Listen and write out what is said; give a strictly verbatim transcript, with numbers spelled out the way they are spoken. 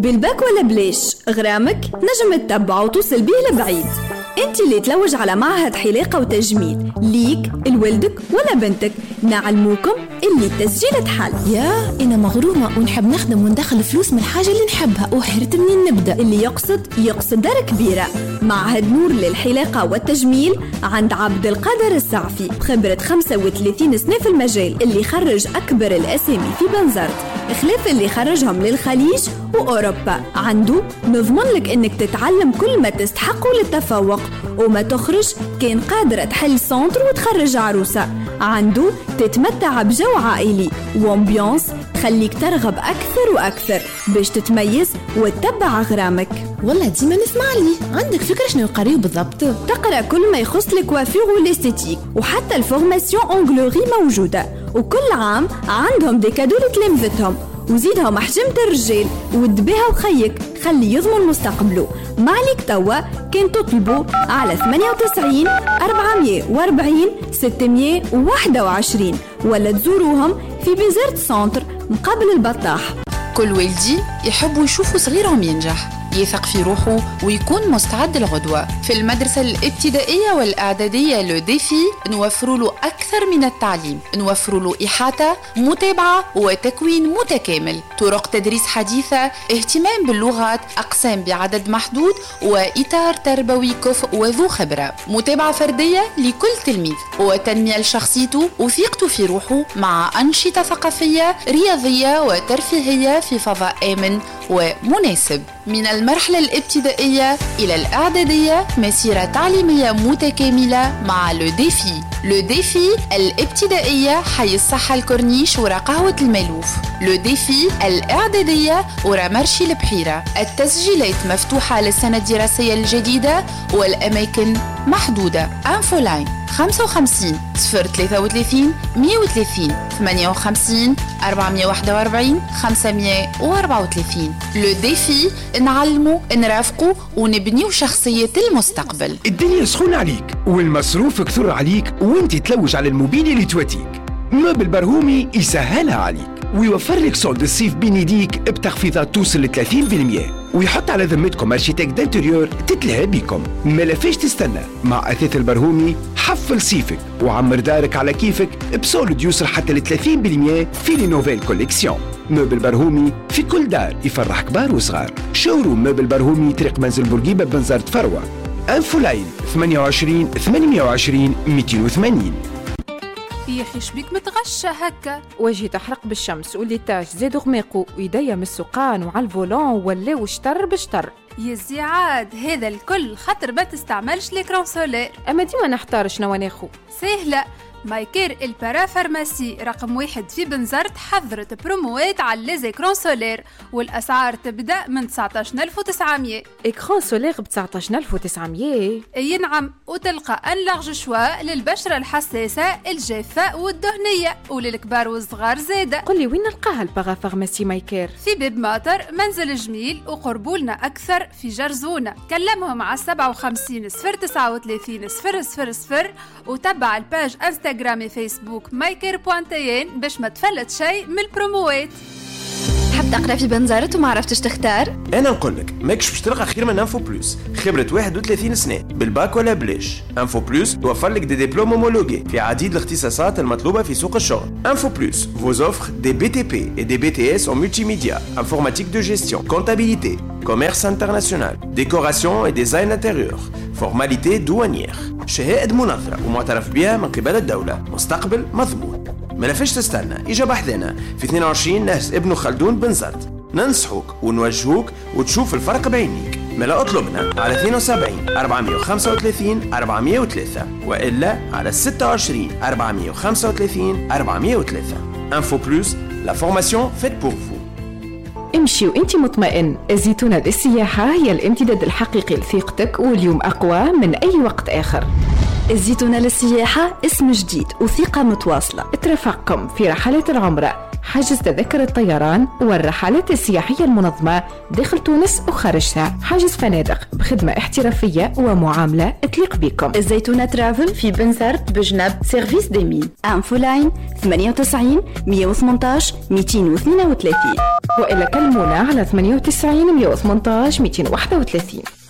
بالباك ولا بليش غرامك نجم تتبع وتوصل بيه لبعيد. انت اللي تلوج على معهد حلاقة وتجميل ليك لولدك ولا بنتك، نعلموكم اللي التسجيل تحل. يا انا مغرومة ونحب نخدم وندخل فلوس من الحاجة اللي نحبها وحرت منين نبدأ. اللي يقصد يقصد دار كبيرة. معهد نور للحلاقة والتجميل عند عبد القادر السعفي، بخبرة خمسة وثلاثين سنة في المجال، اللي خرج أكبر الأسامي في بنزرت، خلاف اللي خرجهم للخليج وأوروبا. عنده نضمن لك إنك تتعلم كل ما تستحقه للتفوق، وما تخرج كان قادرة تحل سنتر وتخرج عروسة. عنده تتمتع بجو عائلي وامبيانس خليك ترغب أكثر وأكثر باش تتميز وتتبع غرامك. والله ديما نسمع لي. عندك فكرة شنو يقريو بالضبط؟ تقرأ كل ما يخص الكوافير والاستيتيك، وحتى الفورماسيون أونغلوري موجودة، وكل عام عندهم دي كادو لتلامذتهم، وزيدهم حجمة الرجال ودبيها وخيك خلي يضمن مستقبله. مالك توا كان تطلبوا على ثمانية وتسعين أربعمية وأربعين ستمية وواحد وعشرين، ولا تزوروهم في بيزرت سنتر مقابل البطاح. كل والدي يحبوا يشوفوا صغيرهم ينجح، يثق في روحه ويكون مستعد للغدوة. في المدرسة الابتدائية والإعدادية لو ديفي نوفر له أكثر من التعليم، نوفر له إحاطة متابعة وتكوين متكامل، طرق تدريس حديثة، اهتمام باللغات، أقسام بعدد محدود، وإطار تربوي كفء وذو خبرة، متابعة فردية لكل تلميذ، وتنمية لشخصيته وثقته في روحه، مع أنشطة ثقافية رياضية وترفيهية في فضاء آمن ومناسب. من المرحلة الابتدائية إلى الإعدادية مسيرة تعليمية متكاملة مع لو ديفي. لو ديفي الابتدائية حي الصحة الكورنيش ورا قهوة المالوف. لو ديفي الإعدادية ورا مرشي البحيرة. التسجيلات مفتوحة للسنة الدراسية الجديدة والأماكن محدودة. أنفولاين خمسة وخمسين صفر ثلاثة وثلاثين مية وثلاثين ثمانية وخمسين أربعمية واحد وأربعين خمسمية وأربعة وثلاثين. لو ديفي نعلمه نرافقه ونبنيو شخصية المستقبل. الدنيا سخونة عليك والمصروف كثر عليك وانت تلوج على الموبيل اللي تواتيك. موبل برهومي يسهلها عليك ويوفر لك صولد الصيف بين يديك بتخفيضات توصل ل ثلاثين بالمية، ويحط على ذمتكم ارشيتكت دانتيريور تتلهى بيكم. ما لافاش تستنى، مع اثاث البرهومي حفل صيفك وعمر دارك على كيفك بصولد يوصل حتى ل ثلاثين بالمية في لي نوفيل كوليكسيون. موبل برهومي في كل دار يفرح كبار وصغار. شوروم موبل برهومي طريق منزل بورقيبة بنزرت فروة. انفو لاين ثمانية وعشرين ثمانمية وعشرين مئتين وثمانين. يا اخي شبيك متغشى هكا؟ وجهي تحرق بالشمس واللي تاج زاد غماقو ويديا من السقان وعلى الفولون ولاو شتر بشتر. يا زيعاد هذا الكل خاطر ما تستعملش ليكران سولير. اما ديما نحتار شنو ناخو. سهله، مايكير البارا فارماسي رقم واحد في بنزرت حضرت بروموات على ليزيكران سولير، والأسعار تبدأ من تسعطاش ألف وتسعمية. إكران سولير ب تسعطاش ألف وتسعمية؟ أي نعم، وتلقى أن لارج شوا للبشرة الحساسة الجافة والدهنية وللكبار والصغار زادة. قولي وين نلقاها البارا فارماسي مايكير؟ في باب ماطر منزل جميل، وقربولنا أكثر في جرزونة. كلمهم على سبعة وخمسين صفر تسعة وثلاثين صفر صفر صفر، وتبع الباج انستغرام انستغرامي فيسبوك مايكير بوانتين باش ما تفلت شيء من البروموات. حاب تقرا في بنزرت وما عرفتش تختار؟ انا نقول لك ماكش باش تلقى خير من انفو بلوس. خبره واحد وثلاثين سنه بالباك ولا بلاش. انفو بلوس توفر لك دي دبلوم هومولوجي في عديد الاختصاصات المطلوبه في سوق الشغل. انفو بلوس vous offre des B T P et des B T S en multimédia, informatique de gestion, comptabilité, commerce international, décoration et design intérieur, formalité douanière, شهادة منظرة ومعترف بها من قبل الدولة، مستقبل مضمون. ما لفاش تستنى، إجا بحثنا في اثنين وعشرين نهج ابن خلدون بنزرت. ننصحوك ونوجهوك وتشوف الفرق بعينيك. ملا اطلبنا على اثنين وسبعين أربعمية وخمسة وثلاثين أربعمية وثلاثة وإلا على ستة وعشرين أربعمية وخمسة وثلاثين أربعمية وثلاثة. Info Plus, la formation faite pour vous. امشي وانتي مطمئن. الزيتونة للسياحة هي الامتداد الحقيقي لثقتك، واليوم أقوى من أي وقت آخر. الزيتونة للسياحة اسم جديد وثقة متواصلة. اترفقكم في رحلات العمرة حجز تذاكر الطيران والرحلات السياحية المنظمة داخل تونس وخارجها، حجز فنادق بخدمة احترافية ومعاملة تليق بكم. الزيتونة ترافل في بنزرت بجنب سيرفيس دي مين. انفو لاين ثمانية وتسعين مية وثمانية عشر مئتين واثنين وثلاثين، وإلى كلمونا على ثمانية وتسعين مية وثمانية عشر مئتين وواحد وثلاثين.